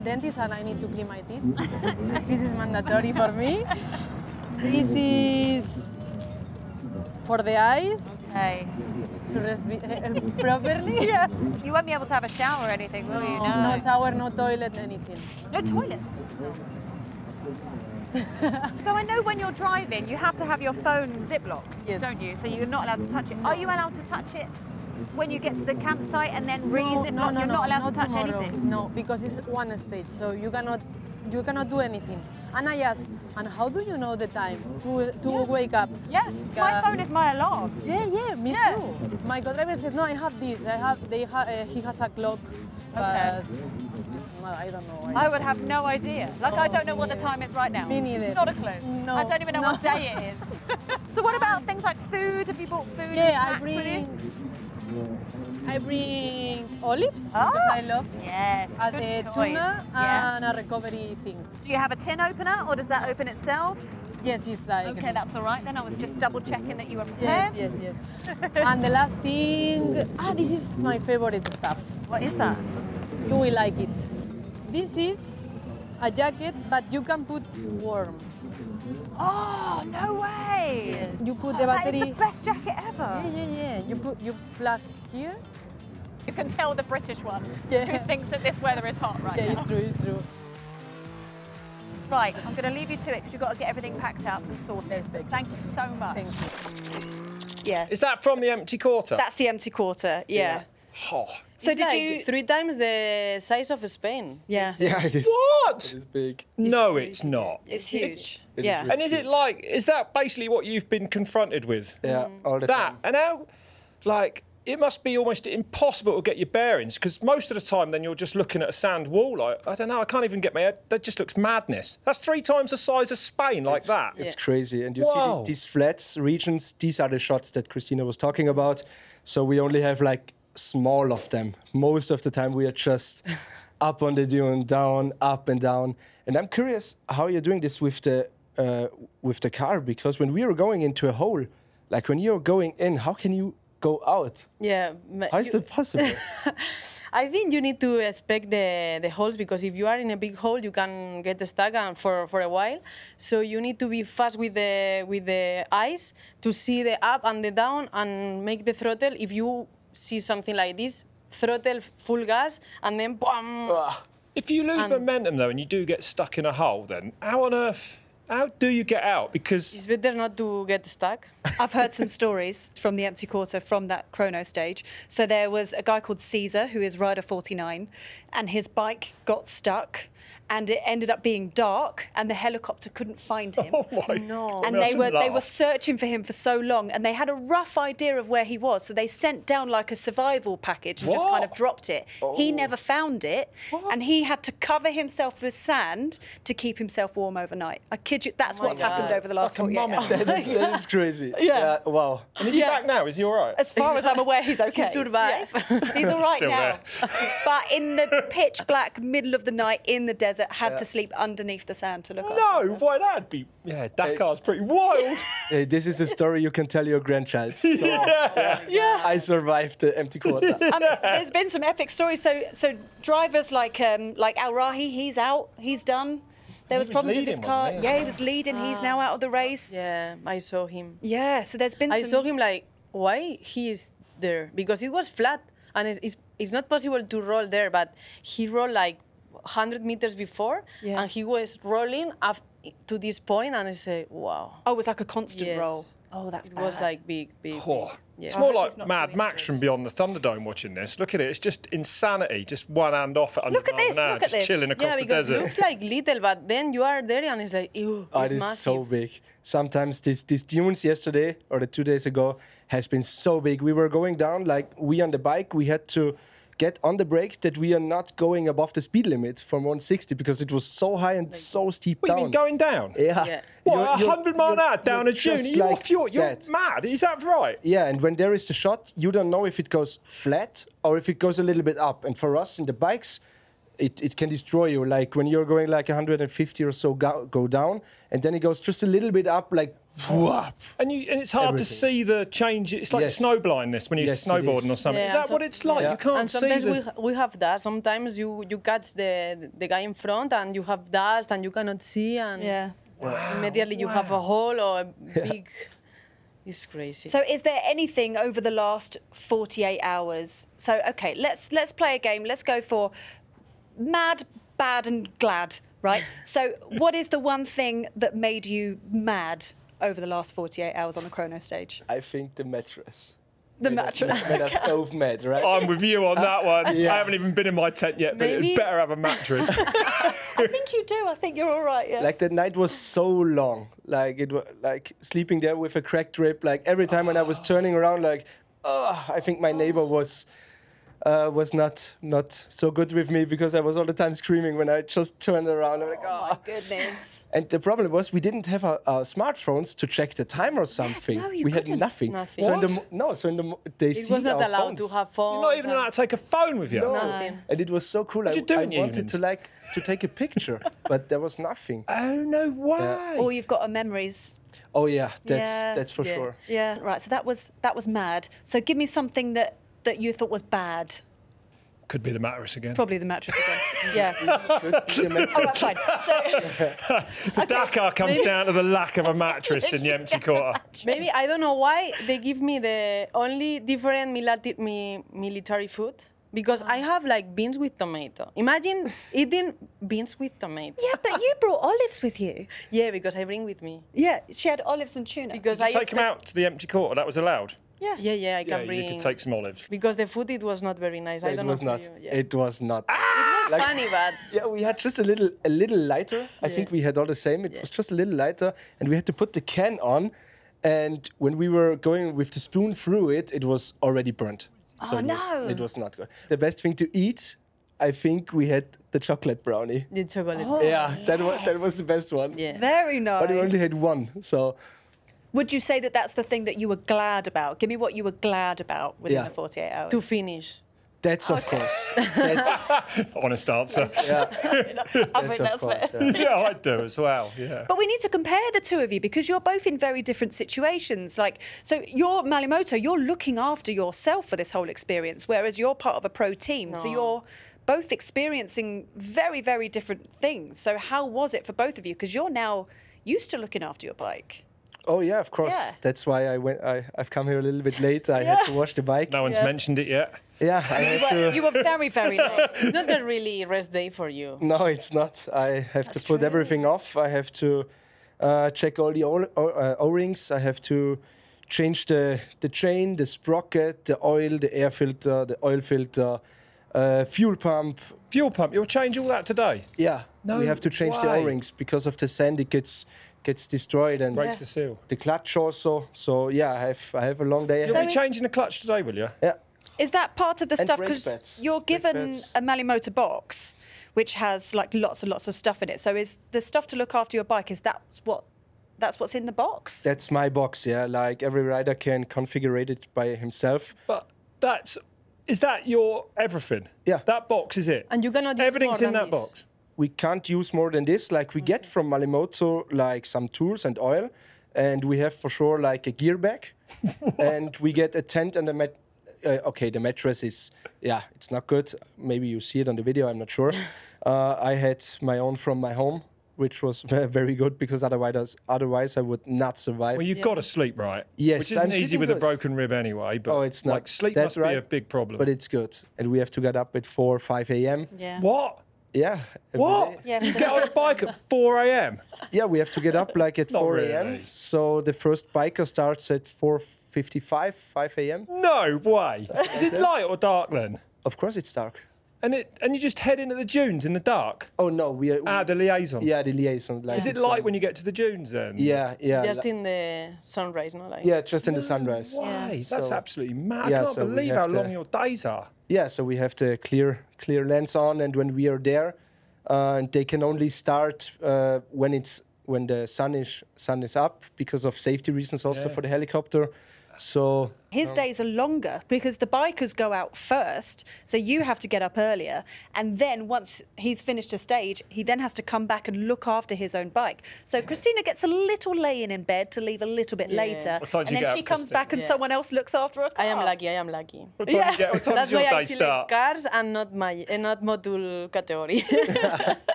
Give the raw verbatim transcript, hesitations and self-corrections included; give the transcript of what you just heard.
Dentist and I need to clean my teeth. This is mandatory for me. This is for the eyes. Okay. To rest properly. Yeah. You won't be able to have a shower or anything, will you? No. No shower, no toilet, anything. No toilets? So I know when you're driving, you have to have your phone ziplocked, yes. don't you? So you're not allowed to touch it. Are you allowed to touch it when you get to the campsite and then re-ziplock? No, no, no, you're no, not allowed not to touch tomorrow. anything? No, because it's one stage, so you cannot, you cannot do anything. And I ask, and how do you know the time to, to yeah. wake up? Yeah, my Uh, phone is my alarm. Yeah, yeah, me Yeah. too. My co-driver said, no, I have this. I have, they ha uh, he has a clock, but Okay. it's not, I don't know. I would have no idea. Like, Oh, I don't know what the yeah. time is right now. Me neither. Not a clue. No, I don't even know no. what day it is. So what about things like food? Have you bought food Yeah, and I snacks with bring, you? I bring olives, Ah. because I love Yes, as good a choice. tuna Yeah. and a recovery thing. Do you have a tin opener or does that open itself? Yes, it's like... Okay, that's all right. Then I was just double checking that you were prepared. Yes, yes, yes. And the last thing... Ah, this is my favorite stuff. What is that? Do we like it? This is a jacket, but you can put warm. Oh, no way! Yes. You put Oh, the that is battery... the best jacket ever. Yeah, yeah, yeah. You put you plug here. You can tell the British one Yeah. who thinks that this weather is hot right Yeah, now. it's true, it's true. Right, I'm going to leave you to it because you've got to get everything packed up and sorted. Perfect. Thank you so much. Thank you. Yeah, Is that from the empty quarter? that's the empty quarter. Yeah. Oh. So It's did like you? three times the size of Spain? Yeah. Yeah, it is. What? It is big. No, it's not. It's huge. It is yeah. really- And is it like, is that basically what you've been confronted with? Yeah, all the That, time. and how, like, it must be almost impossible to get your bearings because most of the time then you're just looking at a sand wall. Like, I don't know, I can't even get my head. That just looks madness. That's three times the size of Spain, like it's, that. It's Yeah. crazy. And you Wow. see the, these flats regions, these are the shots that Christina was talking about. So we only have like small of them. Most of the time we are just up on the dune, down, up and down. And I'm curious how you're doing this with the uh, with the car, because when we are going into a hole, like when you're going in, how can you go out? Yeah. How is that possible? I think you need to expect the, the holes, because if you are in a big hole, you can get stuck and for, for a while. So you need to be fast with the with the eyes to see the up and the down and make the throttle. If you see something like this, throttle full gas and then boom. If you lose And- momentum though and you do get stuck in a hole, then how on earth, how do you get out? Because It's better not to get stuck. I've heard some stories from the empty quarter from that chrono stage. So there was a guy called Caesar, who is rider forty-nine, and his bike got stuck and it ended up being dark and the helicopter couldn't find him. oh my No. And I they were shouldn't they were laugh. searching for him for so long, and they had a rough idea of where he was. So they sent down like a survival package and just kind of What? dropped it. He never found it, What? and he had to cover himself with sand to keep himself warm overnight. I kid you, that's Oh my what's happened God. over the last Like a forty-eight mummy. hours. that, is, that is crazy. Yeah. Wow. And is he Yeah. back now? Is he all right? As far as I'm aware, he's okay. survived. Yeah. He's all right Still now. But in the pitch black middle of the night in the desert, had to sleep underneath the sand to look after No, himself. why that'd be yeah, Dakar's pretty wild. Hey, this is a story you can tell your grandchild. So, yeah. Yeah. I survived the empty quarter. Um, there's been some epic stories. So, so drivers like um, like Al Rahi, he's out, he's done. There was, was problems with his leading, car. wasn't he? Yeah, he was leading. He's now out of the race. Yeah. Yeah, I saw him. So there's been. I some... saw him like, why he is there? Because it was flat and it's, it's, it's not possible to roll there, but he rolled like one hundred meters before Yeah. and he was rolling up to this point and I say, wow. Oh, it was like a constant Yes. roll. Oh, that's It bad. was like big, big. Oh, big. Yeah. It's I more hope like he's not Mad too Max injured. from Beyond the Thunderdome watching this. Look at it, it's just insanity. Just one hand off at Look at miles this, an hour, look at just this. chilling across Yeah, the because it desert. looks like little, but then you are there and it's like, ew, Oh, it's it is massive. so big. Sometimes this these dunes yesterday or the two days ago has been so big. We were going down, like we on the bike, we had to get on the brake that we are not going above the speed limit from one sixty because it was so high and so steep What do you down. mean going down? Yeah. Yeah. What, You're- a you're- hundred mile an you're- hour down a you're dune? Are just you like off your, you're that. mad? Is that right? Yeah, and when there is the shot, you don't know if it goes flat or if it goes a little bit up. And for us in the bikes, it, it can destroy you. Like when you're going like one hundred fifty or so go, go down, and then it goes just a little bit up, like whoop. And you and it's hard Everything. to see the change. It's like Yes. snow blindness when you're Yes, it snowboarding is. or something. Yeah, is that so- what it's like? Yeah. You can't And see sometimes the. we, ha- we have that. Sometimes you, you catch the the guy in front and you have dust and you cannot see and Yeah. immediately you have a hole or a big. It's crazy. So, is there anything over the last forty-eight hours? So, okay, let's let's play a game. Let's go for mad, bad, and glad. Right. So, what is the one thing that made you mad over the last forty-eight hours on the chrono stage? I think the mattress. The Made us- mattress. Made us both mad, right? I'm with you on that one. Yeah. I haven't even been in my tent yet, but Maybe- it better have a mattress. I think you do. I think you're all right. Yeah. Like that night was so long. Like it was like sleeping there with a cracked rib. Like every time when I was turning around, like, oh, I think my neighbor was uh, was not not so good with me because I was all the time screaming when I just turned around. I'm like, oh oh. my goodness. And the problem was we didn't have our, our smartphones to check the time or something. no, you we had couldn't. nothing. Nothing. So in the What? mo- no, so in the mo- they it see was not our allowed phones. to have phones. You're not even and- allowed to take a phone with you. No. Nothing. And it was so cool. What'd I, you do I in the wanted evenings? to like to take a picture, but there was nothing. Oh no way! All you've got are memories. Oh yeah, that's Yeah, that's for yeah. sure. Yeah. Right. So that was that was mad. So give me something that that you thought was bad. Could be the mattress again. Probably the mattress again. Yeah. Good. The mattress. All right. Fine. So, The Dakar comes down to the lack of a mattress in the empty quarter. Maybe I don't know why they give me the only different military mi- military food because I have like beans with tomato. Imagine eating beans with tomato. yeah, but you brought olives with you. Yeah, because I bring with me. Yeah. She had olives and tuna. Because Did I you take them expect- out to the empty quarter? That was allowed. yeah. Yeah, yeah, I Yeah, can bring. you could take some olives. Because the food it was not very nice. I It don't was know. not. for you. Yeah. It was not. It was like- funny, but Yeah, we had just a little, a little lighter. I Yeah. think we had all the same. It was just a little lighter, and we had to put the can on. And when we were going with the spoon through it, it was already burnt. So Oh, it was, no. it was not good. The best thing to eat, I think we had the chocolate brownie. the chocolate. Oh. yeah, that was that was the best one. Yeah. Very nice. But we only had one, so Would you say that that's the thing that you were glad about? Give me what you were glad about within Yeah. the forty-eight hours. To finish. that's of course. That's, Honest answer. yeah, I think of that's course, fair. yeah. Yeah, I do as well. Yeah. But we need to compare the two of you because you're both in very different situations. Like, so you're Malimoto, you're looking after yourself for this whole experience, whereas you're part of a pro team. So No. you're both experiencing very, very different things. So how was it for both of you? Because you're now used to looking after your bike. Oh yeah, of course. Yeah. That's why I went. I, I've come here a little bit late. I had to wash the bike. No one's Yeah. mentioned it yet. Yeah, I You have were, to. you were very, very late. It's not a really rest day for you. No, it's not. I have That's to put true. everything off. I have to uh, check all the o- o- uh, O-rings. I have to change the the chain, the sprocket, the oil, the air filter, the oil filter, uh, fuel pump. Fuel pump. You'll change all that today. Yeah, No we have to change the way. O-rings because of the sand. It gets gets destroyed and Breaks the seal. the clutch also. So yeah, I have I have a long day. You'll So be is- changing the clutch today, will you? yeah. Is that part of the And stuff? brake Because pads. you're Brake given pads. a Malimoto box, which has like lots and lots of stuff in it. So is the stuff to look after your bike? Is that what? That's what's in the box. That's my box. Yeah, like every rider can configure it by himself. But that's is that your everything? Yeah. That box is it. And you cannot use Everything's more in than that this. box. We can't use more than this. Like we get from Malimoto, like some tools and oil, and we have for sure like a gear bag, and we get a tent and a mat. Uh, okay, the mattress is yeah, it's not good. Maybe you see it on the video. I'm not sure. Uh, I had my own from my home, which was ve- very good because otherwise, otherwise I would not survive. Well, you've got to sleep right. Yes, Which isn't I'm easy sleeping with a good. broken rib anyway. But Oh, it's not. Like sleep That's must be a right. big problem. But it's good, and we have to get up at four, five a.m. Yeah. what? Yeah. every What? day. Yeah, You for get the on a bike at four a.m. Yeah, we have to get up like at Not four a.m. really. So the first biker starts at four fifty-five, five a.m. No way. Is it light or dark then? Of course, it's dark. And it and you just head into the dunes in the dark. Oh no, we are. Ah, the liaison. yeah, the liaison. Like Is it it's, light um, when you get to the dunes then? Yeah, yeah, Just li- in the sunrise, no? Like yeah, just in the sunrise. Why? That's So- absolutely mad. Yeah, I can't so we believe have how long to- your days are. Yeah, so we have the clear clear lens on, and when we are there, uh, and they can only start uh, when it's when the sun is sun is up because of safety reasons, also Yeah. for the helicopter. So His days are longer because the bikers go out first, so you have to get up earlier. And then once he's finished a stage, he then has to come back and look after his own bike. So Christina gets a little lay-in in bed to leave a little bit Yeah. later. What time do And you then get she up, comes Christina? back and Yeah. someone else looks after her car. I am lucky. I am lucky. What time, Yeah. you get, what time That's does your why I day select start? cars and not my, eh, not module category.